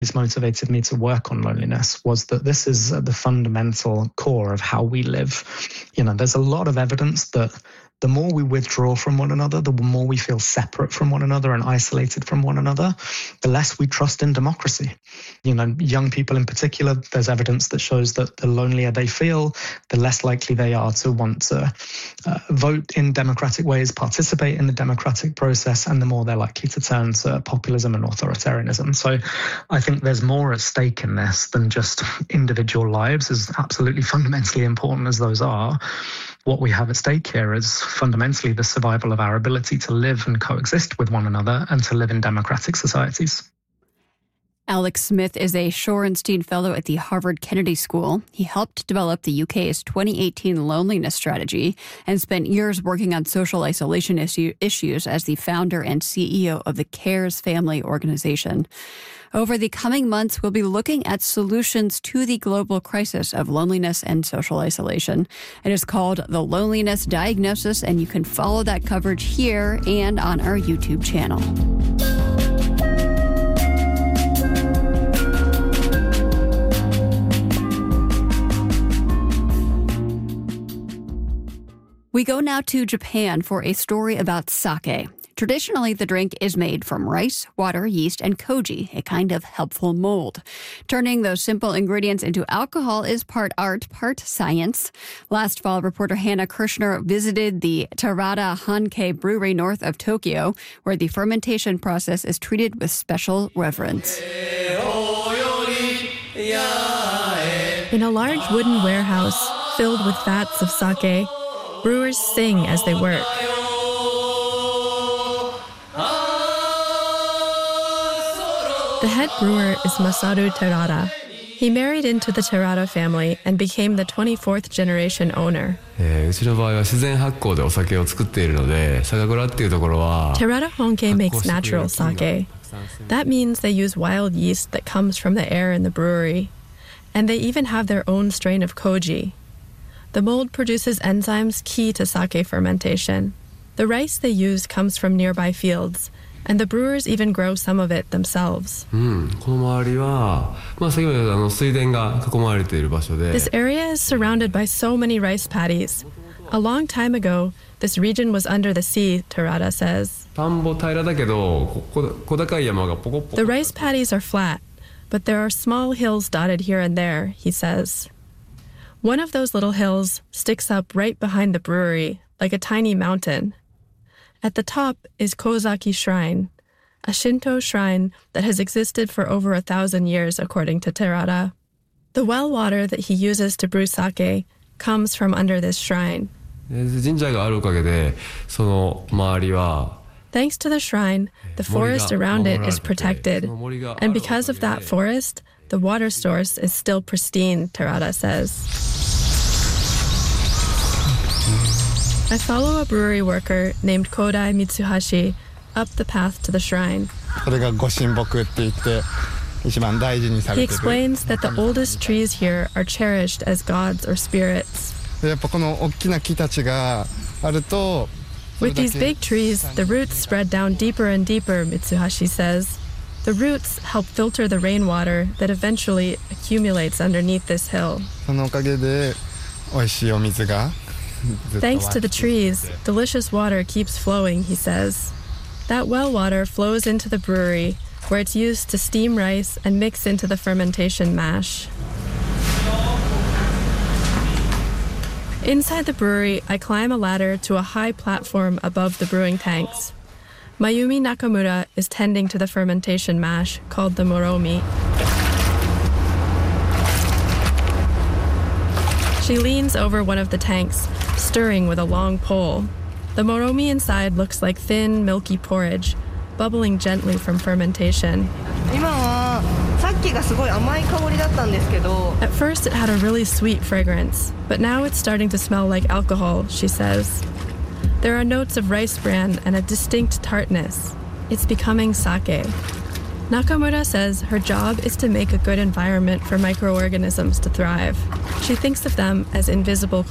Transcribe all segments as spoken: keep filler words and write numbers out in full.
motivated me to work on loneliness was that this is at the fundamental core of how we live. You know, there's a lot of evidence that the more we withdraw from one another, the more we feel separate from one another and isolated from one another, the less we trust in democracy. You know, young people in particular, there's evidence that shows that the lonelier they feel, the less likely they are to want to uh, vote in democratic ways, participate in the democratic process, and the more they're likely to turn to populism and authoritarianism. So I think there's more at stake in this than just individual lives, as absolutely fundamentally important as those are. What we have at stake here is fundamentally the survival of our ability to live and coexist with one another and to live in democratic societies. Alex Smith is a Shorenstein Fellow at the Harvard Kennedy School. He helped develop the U K's twenty eighteen loneliness strategy and spent years working on social isolation issue, issues as the founder and C E O of the CARES Family Organization. Over the coming months, we'll be looking at solutions to the global crisis of loneliness and social isolation. It is called The Loneliness Diagnosis, and you can follow that coverage here and on our YouTube channel. We go now to Japan for a story about sake. Traditionally, the drink is made from rice, water, yeast, and koji, a kind of helpful mold. Turning those simple ingredients into alcohol is part art, part science. Last fall, reporter Hannah Kirshner visited the Terada Hankei Brewery north of Tokyo, where the fermentation process is treated with special reverence. In a large wooden warehouse filled with vats of sake, brewers sing as they work. The head brewer is Masaru Terada. He married into the Terada family and became the twenty-fourth generation owner. Terada Hankei makes natural sake. That means they use wild yeast that comes from the air in the brewery. And they even have their own strain of koji. The mold produces enzymes key to sake fermentation. The rice they use comes from nearby fields, and the brewers even grow some of it themselves. This area is surrounded by so many rice paddies. A long time ago, this region was under the sea, Terada says. The rice paddies are flat, but there are small hills dotted here and there, he says. One of those little hills sticks up right behind the brewery, like a tiny mountain. At the top is Kozaki Shrine, a Shinto shrine that has existed for over a thousand years, according to Terada. The well water that he uses to brew sake comes from under this shrine. Thanks to the shrine, the forest around it is protected. And because of that forest, the water source is still pristine, Terada says. I follow a brewery worker named Kodai Mitsuhashi up the path to the shrine. He explains that the oldest trees here are cherished as gods or spirits. With these big trees, the roots spread down deeper and deeper, Mitsuhashi says. The roots help filter the rainwater that eventually accumulates underneath this hill. Thanks to the trees, delicious water keeps flowing, he says. That well water flows into the brewery, where it's used to steam rice and mix into the fermentation mash. Inside the brewery, I climb a ladder to a high platform above the brewing tanks. Mayumi Nakamura is tending to the fermentation mash called the moromi. She leans over one of the tanks, stirring with a long pole. The moromi inside looks like thin, milky porridge, bubbling gently from fermentation. At first it had a really sweet fragrance, but now it's starting to smell like alcohol, she says. There are notes of rice bran and a distinct tartness. It's becoming sake. Nakamura says her job is to make a good environment for microorganisms to thrive. She thinks of them as invisible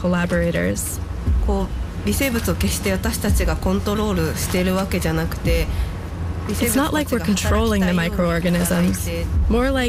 collaborators. It's not like we're controlling the microorganisms, more like